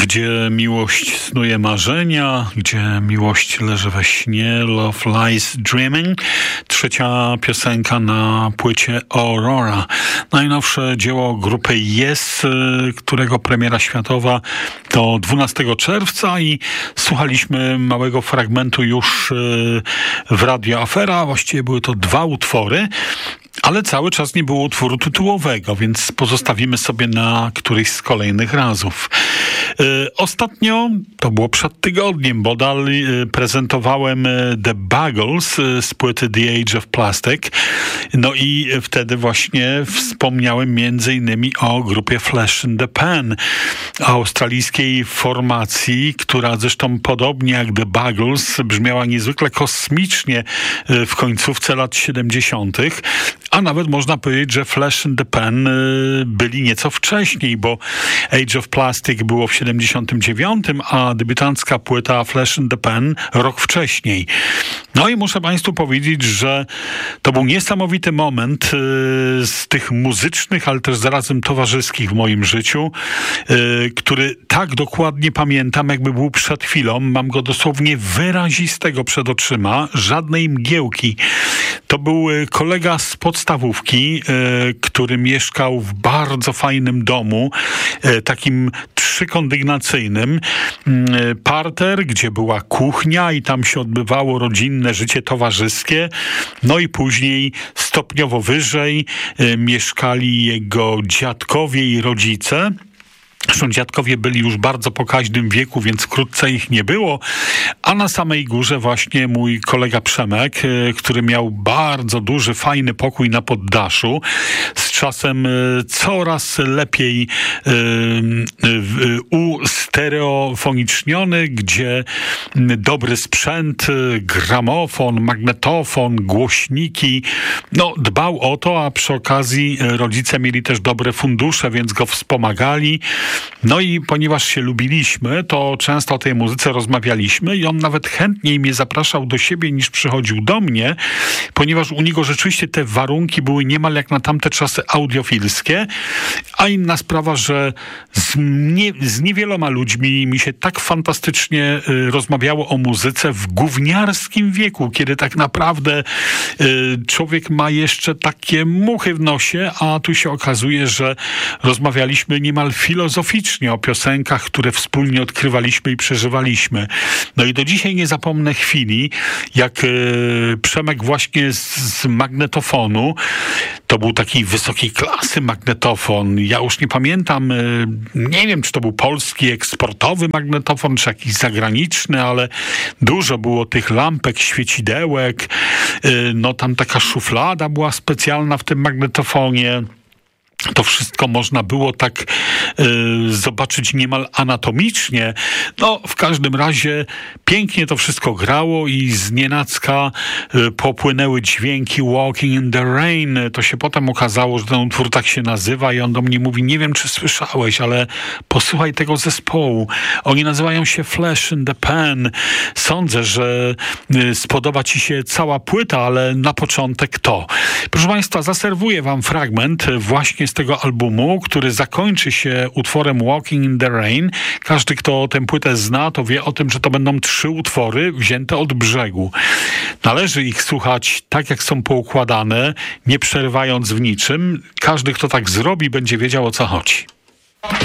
Gdzie miłość snuje marzenia, gdzie miłość leży we śnie, Love Lies Dreaming. Trzecia piosenka na płycie Aurora. Najnowsze dzieło grupy Yes, którego premiera światowa to 12 czerwca i słuchaliśmy małego fragmentu już w Radio Afera. Właściwie były to 2 utwory. Ale cały czas nie było utworu tytułowego, więc pozostawimy sobie na któryś z kolejnych razów. Ostatnio, to było przed tygodniem, bodaj prezentowałem The Buggles z płyty The Age of Plastic. No i wtedy właśnie wspomniałem między innymi o grupie Flash in the Pan, australijskiej formacji, która zresztą podobnie jak The Buggles brzmiała niezwykle kosmicznie w końcówce lat 70., a nawet można powiedzieć, że Flash in the Pan byli nieco wcześniej, bo Age of Plastic było w 79, a debiutancka płyta Flash in the Pan rok wcześniej. No i muszę Państwu powiedzieć, że to był niesamowity moment z tych muzycznych, ale też zarazem towarzyskich w moim życiu, który tak dokładnie pamiętam, jakby był przed chwilą. Mam go dosłownie wyrazistego przed oczyma, żadnej mgiełki. To był kolega z podstawówki, który mieszkał w bardzo fajnym domu, takim 3-kondygnacyjnym. Parter, gdzie była kuchnia i tam się odbywało rodzinne życie towarzyskie. No i później stopniowo wyżej mieszkali jego dziadkowie i rodzice. Zresztą dziadkowie byli już bardzo pokaźnym wieku, więc wkrótce ich nie było. A na samej górze właśnie mój kolega Przemek, który miał bardzo duży, fajny pokój na poddaszu. Z czasem coraz lepiej ustereofoniczniony, gdzie dobry sprzęt, gramofon, magnetofon, głośniki. No, dbał o to, a przy okazji rodzice mieli też dobre fundusze, więc go wspomagali. No i ponieważ się lubiliśmy, to często o tej muzyce rozmawialiśmy i on nawet chętniej mnie zapraszał do siebie niż przychodził do mnie, ponieważ u niego rzeczywiście te warunki były niemal jak na tamte czasy audiofilskie, a inna sprawa, że z niewieloma ludźmi mi się tak fantastycznie rozmawiało o muzyce w gówniarskim wieku, kiedy tak naprawdę człowiek ma jeszcze takie muchy w nosie, a tu się okazuje, że rozmawialiśmy niemal filozoficznie o piosenkach, które wspólnie odkrywaliśmy i przeżywaliśmy. No i do dzisiaj nie zapomnę chwili, jak Przemek właśnie z magnetofonu, to był taki wysokiej klasy magnetofon, ja już nie pamiętam, nie wiem, czy to był polski eksportowy magnetofon, czy jakiś zagraniczny, ale dużo było tych lampek, świecidełek, no tam taka szuflada była specjalna w tym magnetofonie. To wszystko można było tak zobaczyć niemal anatomicznie. No, w każdym razie pięknie to wszystko grało i znienacka popłynęły dźwięki Walking in the Rain. To się potem okazało, że ten utwór tak się nazywa i on do mnie mówi, nie wiem, czy słyszałeś, ale posłuchaj tego zespołu. Oni nazywają się Flash in the Pan. Sądzę, że spodoba ci się cała płyta, ale na początek to. Proszę Państwa, zaserwuję wam fragment właśnie z tego albumu, który zakończy się utworem Walking in the Rain. Każdy, kto tę płytę zna, to wie o tym, że to będą 3 utwory wzięte od brzegu. Należy ich słuchać tak, jak są poukładane, nie przerywając w niczym. Każdy, kto tak zrobi, będzie wiedział, o co chodzi.